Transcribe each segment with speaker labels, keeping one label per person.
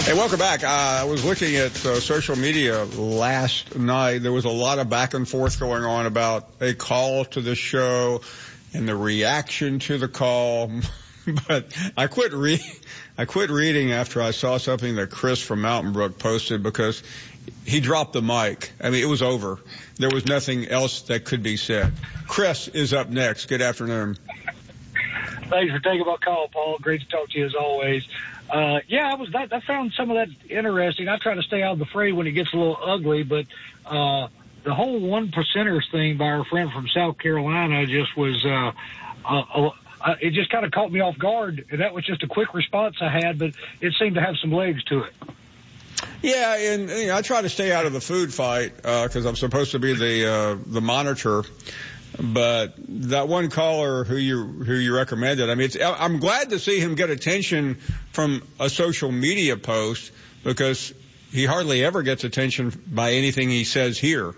Speaker 1: Hey, welcome back. I was looking at social media last night. There was a lot of back and forth going on about a call to the show and the reaction to the call. But I quit reading after I saw something that Chris from Mountain Brook posted because he dropped the mic. I mean, it was over. There was nothing else that could be said. Chris is up next. Good afternoon.
Speaker 2: Thanks for taking my call, Paul. Great to talk to you as always. I found some of that interesting. I try to stay out of the fray when it gets a little ugly, but the whole 1%ers thing by our friend from South Carolina just was it just kind of caught me off guard. And that was just a quick response I had, but it seemed to have some legs to it.
Speaker 1: Yeah, and I try to stay out of the food fight because I'm supposed to be the monitor. But that one caller who you recommended, I mean, I'm glad to see him get attention from a social media post because he hardly ever gets attention by anything he says here.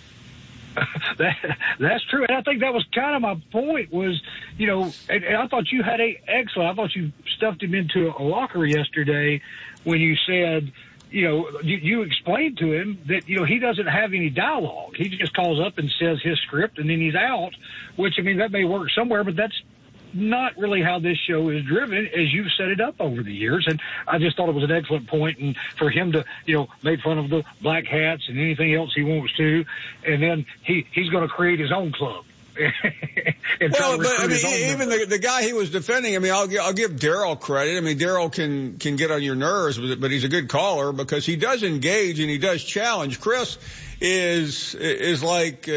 Speaker 2: That's true. And I think that was kind of my point was, and I thought you had excellent. I thought you stuffed him into a locker yesterday when you said, you explained to him that, he doesn't have any dialogue. He just calls up and says his script and then he's out, which, I mean, that may work somewhere, but that's not really how this show is driven as you've set it up over the years. And I just thought it was an excellent point. And for him to, make fun of the black hats and anything else he wants to, and then he's going to create his own club.
Speaker 1: Well, but I mean, even the guy he was defending, I mean, I'll give Daryl credit. I mean, Daryl can get on your nerves, but he's a good caller because he does engage and he does challenge. Chris is like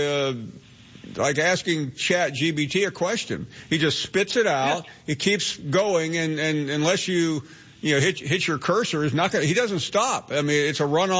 Speaker 1: asking ChatGPT a question. He just spits it out. Yeah. He keeps going, and unless you hit your cursor, he doesn't stop. I mean, it's run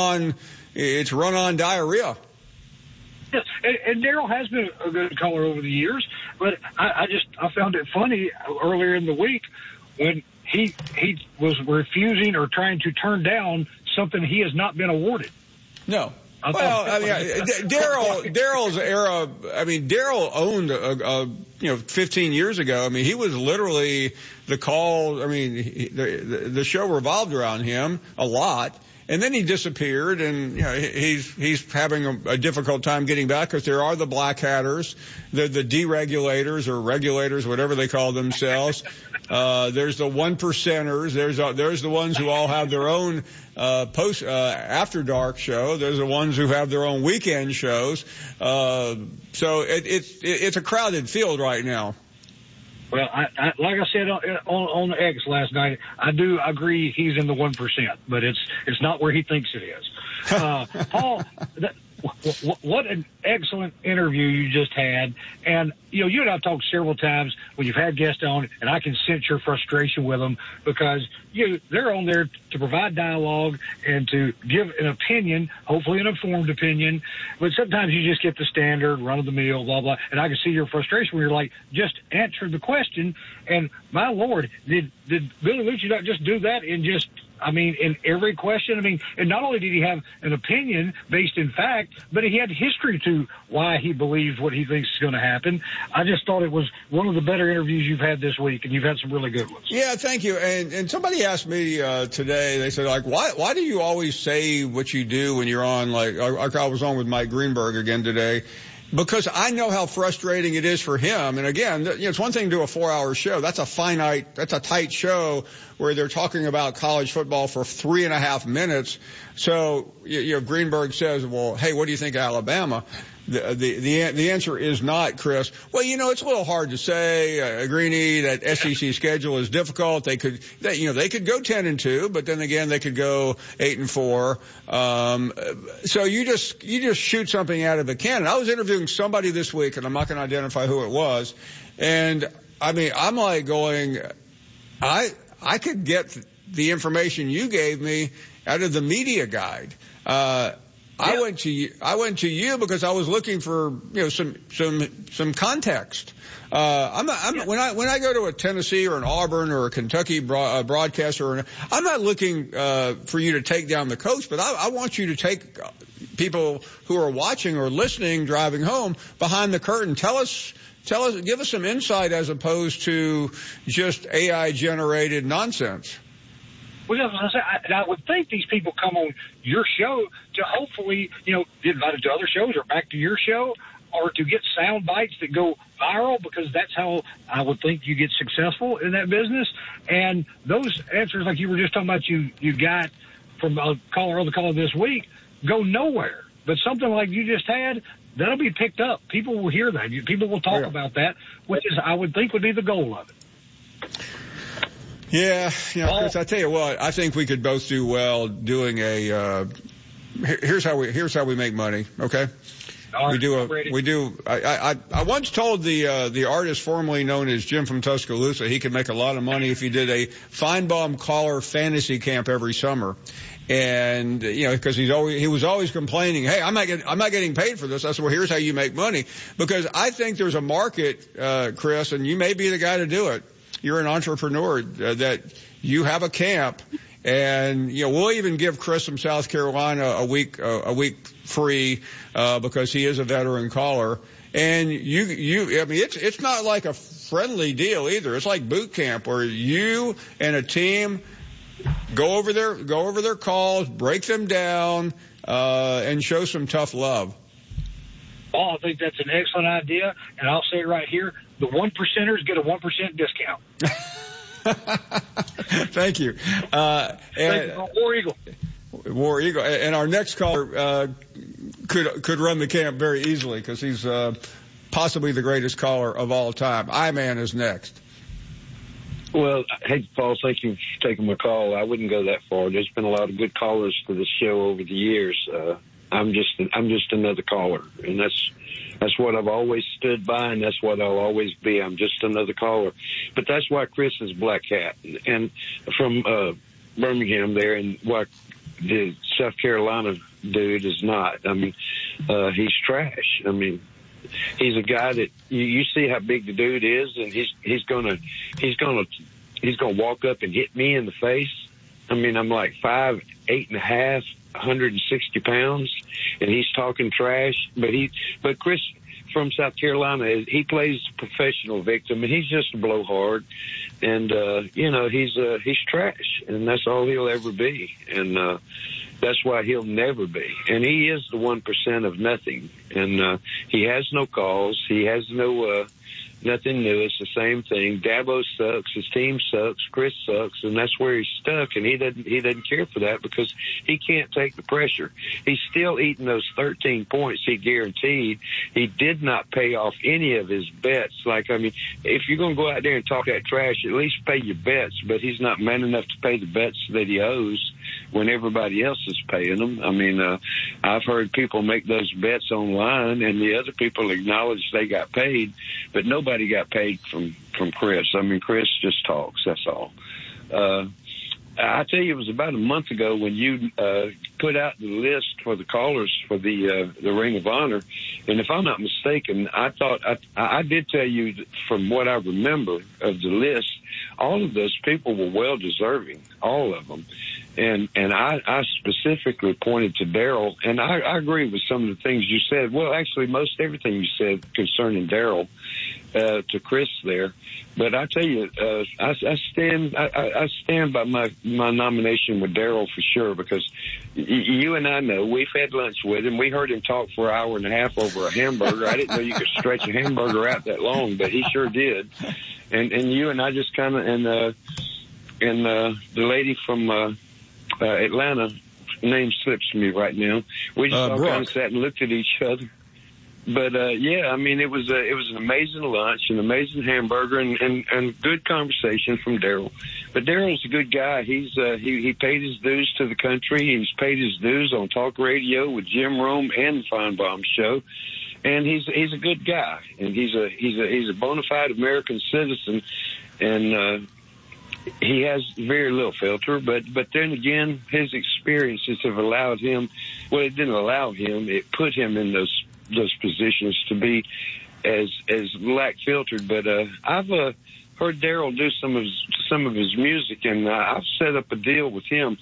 Speaker 1: on diarrhea.
Speaker 2: Yes, and Daryl has been a good caller over the years, but I found it funny earlier in the week when he was refusing or trying to turn down something he has not been awarded.
Speaker 1: No. Well, I mean, Daryl's era, I mean, Daryl owned 15 years ago. I mean, he was literally the call. I mean, the show revolved around him a lot. And then he disappeared, and he's having a difficult time getting back because there are the black hatters, the deregulators or regulators, whatever they call themselves. There's the 1%ers. There's the ones who all have their own after dark show. There's the ones who have their own weekend shows. So it's a crowded field right now.
Speaker 2: Well, like I said on X last night, I do agree he's in the 1%, but it's not where he thinks it is. Paul, what an excellent interview you just had. And, you and I have talked several times when you've had guests on, and I can sense your frustration with them because they're on there to provide dialogue and to give an opinion, hopefully an informed opinion. But sometimes you just get the standard, run-of-the-mill, blah, blah. And I can see your frustration when you're like, just answer the question. And, my Lord, did Billy Liucci not just do that in just – in every question? I mean, and not only did he have an opinion based in fact, but he had history to why he believes what he thinks is going to happen. I just thought it was one of the better interviews you've had this week, and you've had some really good ones.
Speaker 1: Yeah, thank you. And somebody asked me today, they said, like, why do you always say what you do when you're on, like I was on with Mike Greenberg again today? Because I know how frustrating it is for him. And again, it's one thing to do a 4-hour show. That's a tight show where they're talking about college football for 3.5 minutes. So, Greenberg says, well, hey, what do you think of Alabama? The answer is not, Chris. Well, it's a little hard to say, Greeny, that SEC schedule is difficult. They could go 10-2, but then again, they could go 8-4. So you just shoot something out of the cannon. I was interviewing somebody this week, and I'm not going to identify who it was. And I mean, I'm like going, I could get the information you gave me out of the media guide. I went to you because I was looking for some context. When I go to a Tennessee or an Auburn or a Kentucky broadcaster, I'm not looking for you to take down the coach, but I want you to take people who are watching or listening driving home behind the curtain. Tell us, give us some insight as opposed to just AI generated nonsense.
Speaker 2: Well, I would think these people come on your show to hopefully, get invited to other shows or back to your show, or to get sound bites that go viral, because that's how I would think you get successful in that business. And those answers, like you were just talking about, you got from a caller on the call this week, go nowhere. But something like you just had, that'll be picked up. People will hear that. People will talk about that, which is, I would think, would be the goal of it.
Speaker 1: Yeah, Chris, I tell you what, I think we could both do well doing a. Here's how we make money. Okay. I once told the artist formerly known as Jim from Tuscaloosa he could make a lot of money if he did a Feinbaum caller fantasy camp every summer. And, because he was always complaining, hey, I'm not getting paid for this. I said, well, here's how you make money. Because I think there's a market, Chris, and you may be the guy to do it. You're an entrepreneur, that you have a camp. And, we'll even give Chris from South Carolina a week free, because he is a veteran caller. And it's not like a friendly deal either. It's like boot camp, where you and a team go over their calls, break them down, and show some tough love.
Speaker 2: Oh, I think that's an excellent idea. And I'll say it right here. The 1%ers get a 1% discount.
Speaker 1: Thank you. War Eagle. And our next caller could run the camp very easily, because he's possibly the greatest caller of all time. I-Man is next.
Speaker 3: Well, hey, Paul, thank you for taking my call. I wouldn't go that far. There's been a lot of good callers to this show over the years. I'm just another caller, and that's what I've always stood by, and that's what I'll always be. I'm just another caller. But that's why Chris is Black Hat, and from Birmingham there, and why the South Carolina dude is not. I mean, he's trash. I mean, he's a guy that you see how big the dude is, and he's gonna walk up and hit me in the face. I mean, I'm like 5'8.5", 160 pounds, and he's talking trash. But Chris from South Carolina, he plays professional victim, and he's just a blowhard, and he's trash, and that's all he'll ever be, and that's why he'll never be. And he is the 1% of nothing, and he has no calls, he has no nothing new. It's the same thing. Dabo sucks. His team sucks. Chris sucks, and that's where he's stuck. And he doesn't care for that, because he can't take the pressure. He's still eating those 13 points he guaranteed. He did not pay off any of his bets. If you're going to go out there and talk that trash, at least pay your bets. But he's not man enough to pay the bets that he owes when everybody else is paying them. I mean, I've heard people make those bets online, and the other people acknowledge they got paid, but nobody got paid from Chris. I mean, Chris just talks. That's all. I tell you, it was about a month ago when you put out the list for the callers for the Ring of Honor, and if I'm not mistaken, I thought I did tell you from what I remember of the list, all of those people were well deserving, all of them. And I specifically pointed to Darrell, and I agree with some of the things you said. Well, actually, most everything you said concerning Darrell to Chris there. But I tell you, I stand by my nomination with Darrell for sure, because you and I know, we've had lunch with him. We heard him talk for an hour and a half over a hamburger. I didn't know you could stretch a hamburger out that long, but he sure did. And you and I just kind of, and the lady from Atlanta, name slips me right now. We just all kind of sat and looked at each other. But yeah, I mean, it was an amazing lunch, an amazing hamburger, and good conversation from Darrell. But Darrell's a good guy. He paid his dues to the country. He's paid his dues on talk radio with Jim Rome and the Feinbaum Show. And he's a good guy, and he's a bona fide American citizen, and he has very little filter, but then again, his experiences have allowed him. Well, it didn't allow him; it put him in those positions to be as lack filtered. But I've heard Darrell do some of his music, and I've set up a deal with him.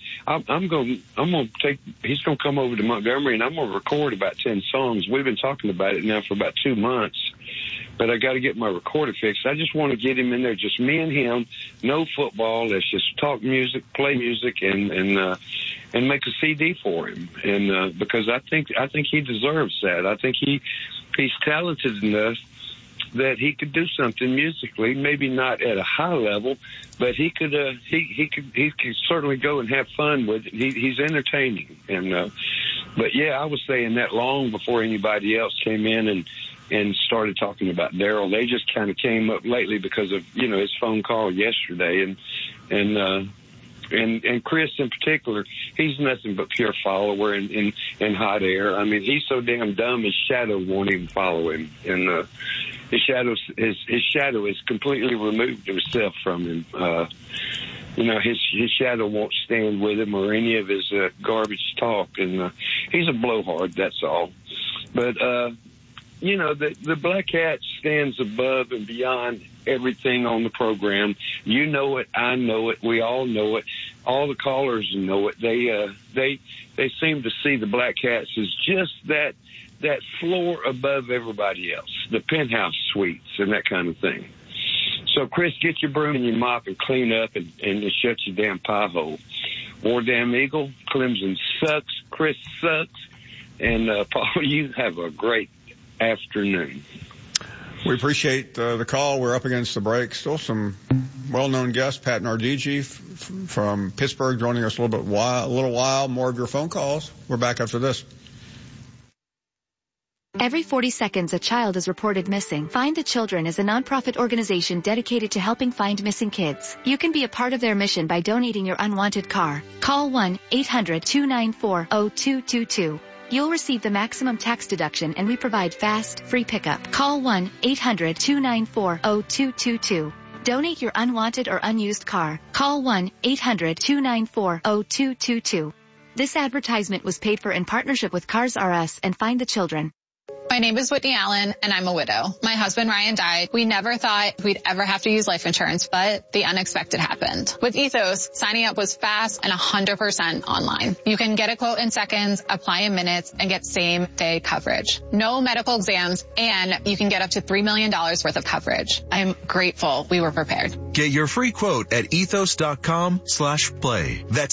Speaker 3: He's gonna come over to Montgomery, and I'm gonna record about 10 songs. We've been talking about it now for about 2 months. but I got to get my recorder fixed. I just want to get him in there, just me and him, no football. Let's just talk music, play music, and make a CD for him. And because I think he deserves that. I think he's talented enough that he could do something musically, maybe not at a high level, but he could certainly go and have fun with it. He's entertaining. And but yeah, I was saying that long before anybody else came in and started talking about Daryl. They just kind of came up lately because of, you know, his phone call yesterday, and Chris in particular, he's nothing but pure follower and hot air. I mean, he's so damn dumb his shadow won't even follow him, and his shadow is completely removed himself from him. You know, his shadow won't stand with him or any of his garbage talk, and he's a blowhard, that's all. But you know, the Black Hat stands above and beyond everything on the program. You know it, I know it, we all know it. All the callers know it. They seem to see the Black Hats as just that floor above everybody else, the penthouse suites and that kind of thing. So, Chris, get your broom and your mop and clean up and shut your damn pie hole. War Damn Eagle, Clemson sucks, Chris sucks, and Paul, you have a great afternoon.
Speaker 1: We appreciate the call. We're up against the break. Still some well-known guests, Pat Nardigi from Pittsburgh, joining us a little while. More of your phone calls. We're back after this.
Speaker 4: Every 40 seconds, a child is reported missing. Find the Children is a nonprofit organization dedicated to helping find missing kids. You can be a part of their mission by donating your unwanted car. Call 1-800-294-0222. You'll receive the maximum tax deduction, and we provide fast, free pickup. Call 1-800-294-0222. Donate your unwanted or unused car. Call 1-800-294-0222. This advertisement was paid for in partnership with Cars R Us and Find the Children.
Speaker 5: My name is Whitney Allen, and I'm a widow. My husband, Ryan, died. We never thought we'd ever have to use life insurance, but the unexpected happened. With Ethos, signing up was fast and 100% online. You can get a quote in seconds, apply in minutes, and get same-day coverage. No medical exams, and you can get up to $3 million worth of coverage. I'm grateful we were prepared.
Speaker 6: Get your free quote at ethos.com/play. That's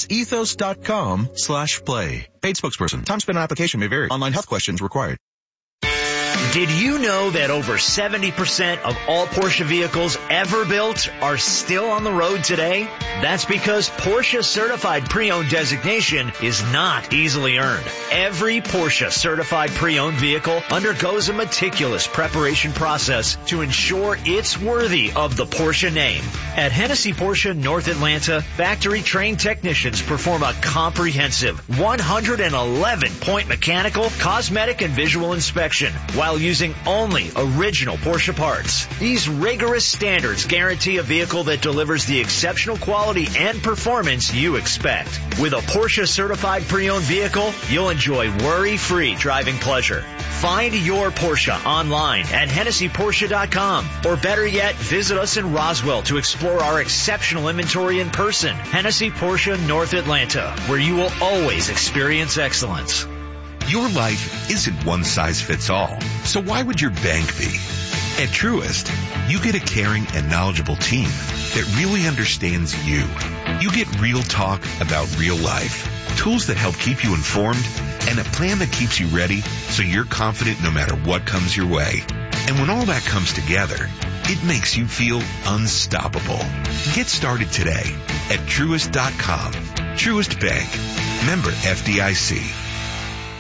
Speaker 6: ethos.com/play. Paid spokesperson. Time spent on application may vary. Online health questions required.
Speaker 7: Did you know that over 70% of all Porsche vehicles ever built are still on the road today? That's because Porsche Certified Pre-Owned designation is not easily earned. Every Porsche Certified Pre-Owned vehicle undergoes a meticulous preparation process to ensure it's worthy of the Porsche name. At Hennessy Porsche North Atlanta, factory-trained technicians perform a comprehensive 111-point mechanical, cosmetic, and visual inspection while using only original Porsche parts. These rigorous standards guarantee a vehicle that delivers the exceptional quality and performance you expect. With a Porsche Certified Pre-Owned vehicle, you'll enjoy worry-free driving pleasure. Find your Porsche online at HennessyPorsche.com, or better yet, visit us in Roswell to explore our exceptional inventory in person. Hennessy Porsche North Atlanta, where you will always experience excellence.
Speaker 8: Your life isn't one size fits all, so why would your bank be? At Truist, you get a caring and knowledgeable team that really understands you. You get real talk about real life, tools that help keep you informed, and a plan that keeps you ready so you're confident no matter what comes your way. And when all that comes together, it makes you feel unstoppable. Get started today at Truist.com. Truist Bank. Member FDIC.